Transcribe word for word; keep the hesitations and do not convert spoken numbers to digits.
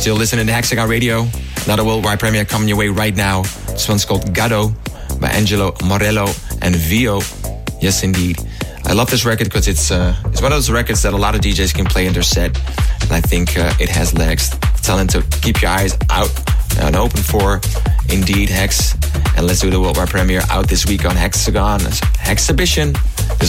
Still listening to Hexagon Radio. Another worldwide premiere coming your way right now. This one's called Gado by Angelo Morello and Vio. Yes, indeed. I love this record because it's uh, it's one of those records that a lot of D Js can play in their set. And I think uh, it has legs. Telling to keep your eyes out and open for, indeed, Hex. And let's do the worldwide premiere out this week on Hexagon Hexhibition.